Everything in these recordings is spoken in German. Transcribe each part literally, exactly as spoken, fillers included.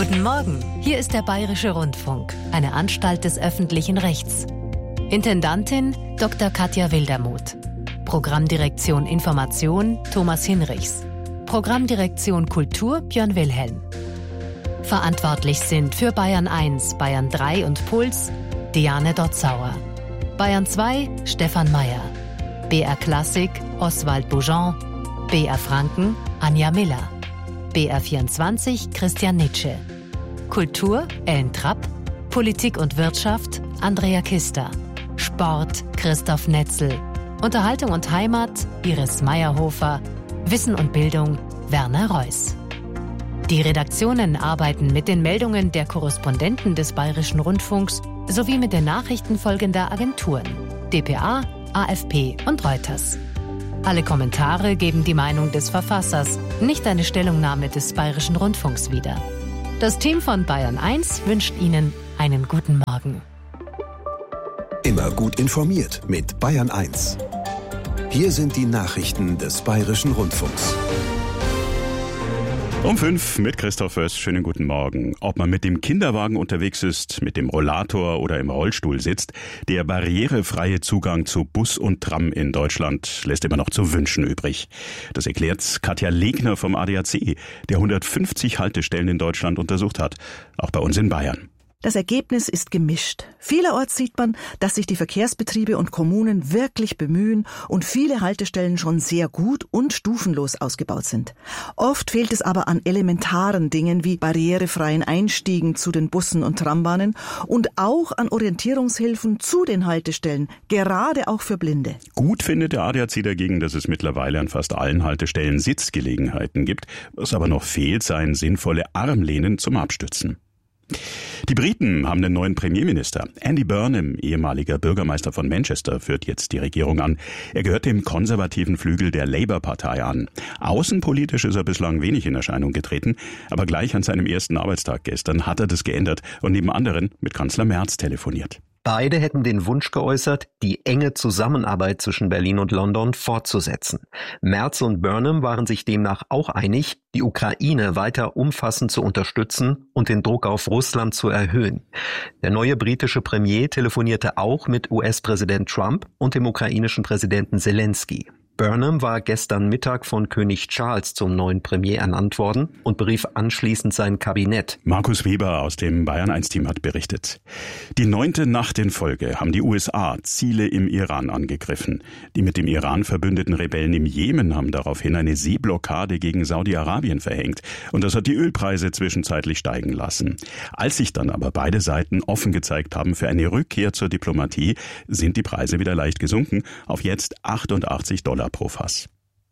Guten Morgen, hier ist der Bayerische Rundfunk, eine Anstalt des öffentlichen Rechts. Intendantin Doktor Katja Wildermuth. Programmdirektion Information Thomas Hinrichs. Programmdirektion Kultur Björn Wilhelm. Verantwortlich sind für Bayern eins, Bayern drei und Puls Diane Dotzauer. Bayern zwei Stefan Mayer. B R Klassik Oswald Boujon. B R Franken Anja Miller. B R vierundzwanzig Christian Nitsche. Kultur Ellen Trapp. Politik und Wirtschaft Andrea Kister. Sport Christoph Netzel. Unterhaltung und Heimat Iris Meyerhofer. Wissen und Bildung Werner Reuss. Die Redaktionen arbeiten mit den Meldungen der Korrespondenten des Bayerischen Rundfunks sowie mit den Nachrichten folgender Agenturen: D P A, A F P und Reuters. Alle Kommentare geben die Meinung des Verfassers, nicht eine Stellungnahme des Bayerischen Rundfunks wider. Das Team von Bayern eins wünscht Ihnen einen guten Morgen. Immer gut informiert mit Bayern eins. Hier sind die Nachrichten des Bayerischen Rundfunks. Um fünf mit Christoph Wöss. Schönen guten Morgen. Ob man mit dem Kinderwagen unterwegs ist, mit dem Rollator oder im Rollstuhl sitzt, der barrierefreie Zugang zu Bus und Tram in Deutschland lässt immer noch zu wünschen übrig. Das erklärt Katja Legner vom A D A C, der hundertfünfzig Haltestellen in Deutschland untersucht hat, auch bei uns in Bayern. Das Ergebnis ist gemischt. Vielerorts sieht man, dass sich die Verkehrsbetriebe und Kommunen wirklich bemühen und viele Haltestellen schon sehr gut und stufenlos ausgebaut sind. Oft fehlt es aber an elementaren Dingen wie barrierefreien Einstiegen zu den Bussen und Trambahnen und auch an Orientierungshilfen zu den Haltestellen, gerade auch für Blinde. Gut findet der A D A C dagegen, dass es mittlerweile an fast allen Haltestellen Sitzgelegenheiten gibt. Was aber noch fehlt, seien sinnvolle Armlehnen zum Abstützen. Die Briten haben den neuen Premierminister. Andy Burnham, ehemaliger Bürgermeister von Manchester, führt jetzt die Regierung an. Er gehört dem konservativen Flügel der Labour-Partei an. Außenpolitisch ist er bislang wenig in Erscheinung getreten, aber gleich an seinem ersten Arbeitstag gestern hat er das geändert und neben anderen mit Kanzler Merz telefoniert. Beide hätten den Wunsch geäußert, die enge Zusammenarbeit zwischen Berlin und London fortzusetzen. Merz und Burnham waren sich demnach auch einig, die Ukraine weiter umfassend zu unterstützen und den Druck auf Russland zu erhöhen. Der neue britische Premier telefonierte auch mit U S-Präsident Trump und dem ukrainischen Präsidenten Zelensky. Burnham war gestern Mittag von König Charles zum neuen Premier ernannt worden und berief anschließend sein Kabinett. Markus Weber aus dem Bayern eins Team hat berichtet. Die neunte Nacht in Folge haben die U S A Ziele im Iran angegriffen. Die mit dem Iran verbündeten Rebellen im Jemen haben daraufhin eine Seeblockade gegen Saudi-Arabien verhängt. Und das hat die Ölpreise zwischenzeitlich steigen lassen. Als sich dann aber beide Seiten offen gezeigt haben für eine Rückkehr zur Diplomatie, sind die Preise wieder leicht gesunken auf jetzt achtundachtzig Dollar pro Fass.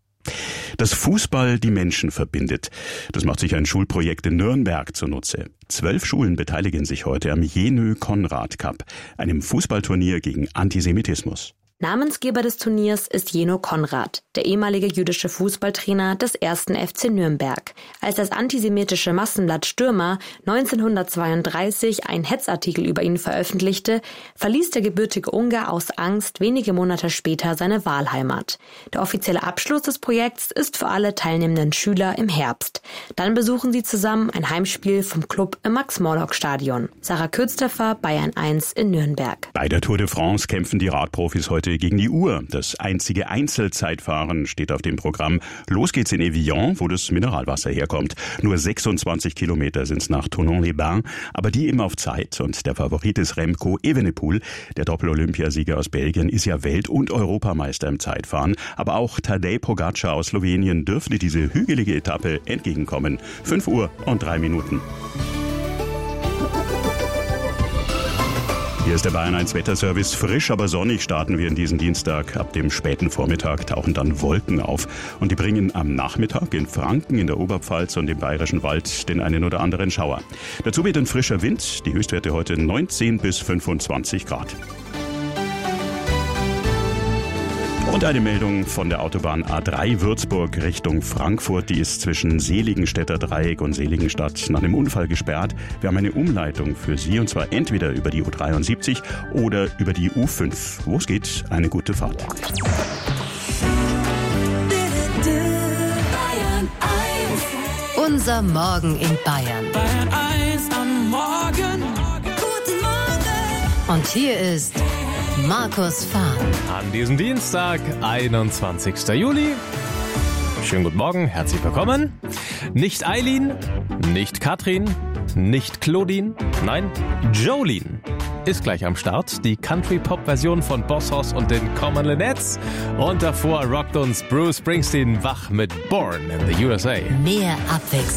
Dass Fußball die Menschen verbindet, das macht sich ein Schulprojekt in Nürnberg zunutze. Zwölf Schulen beteiligen sich heute am Jenö Konrad Cup, einem Fußballturnier gegen Antisemitismus. Namensgeber des Turniers ist Jenö Konrad, der ehemalige jüdische Fußballtrainer des ersten F C Nürnberg. Als das antisemitische Massenblatt Stürmer neunzehnhundertzweiunddreißig einen Hetzartikel über ihn veröffentlichte, verließ der gebürtige Ungar aus Angst wenige Monate später seine Wahlheimat. Der offizielle Abschluss des Projekts ist für alle teilnehmenden Schüler im Herbst. Dann besuchen sie zusammen ein Heimspiel vom Club im Max-Morlock-Stadion. Sarah Kürzterfer, Bayern eins in Nürnberg. Bei der Tour de France kämpfen die Radprofis heute gegen die Uhr. Das einzige Einzelzeitfahren steht auf dem Programm. Los geht's in Evian, wo das Mineralwasser herkommt. Nur sechsundzwanzig Kilometer sind's nach Thonon-les-Bains, aber die immer auf Zeit. Und der Favorit ist Remco Evenepoel. Der Doppel-Olympiasieger aus Belgien ist ja Welt- und Europameister im Zeitfahren. Aber auch Tadej Pogačar aus Slowenien dürfte diese hügelige Etappe entgegenkommen. fünf Uhr und drei Minuten. Hier ist der Bayern eins Wetterservice. Frisch, aber sonnig starten wir in diesen Dienstag. Ab dem späten Vormittag tauchen dann Wolken auf. Und die bringen am Nachmittag in Franken, in der Oberpfalz und im Bayerischen Wald den einen oder anderen Schauer. Dazu weht ein frischer Wind. Die Höchstwerte heute neunzehn bis fünfundzwanzig Grad. Und eine Meldung von der Autobahn A drei Würzburg Richtung Frankfurt. Die ist zwischen Seligenstädter Dreieck und Seligenstadt nach einem Unfall gesperrt. Wir haben eine Umleitung für Sie, und zwar entweder über die U dreiundsiebzig oder über die U fünf. Wo es geht, eine gute Fahrt. Unser Morgen in Bayern. Bayern eins am Morgen. Guten Morgen. Und hier ist Markus Fahr. An diesem Dienstag, einundzwanzigsten Juli. Schönen guten Morgen, herzlich willkommen. Nicht Eileen, nicht Katrin, nicht Claudine, nein, Jolene ist gleich am Start. Die Country-Pop-Version von Boss Hoss und den Common Linnets. Und davor rockt uns Bruce Springsteen wach mit Born in the U S A. Mehr Abwechslung.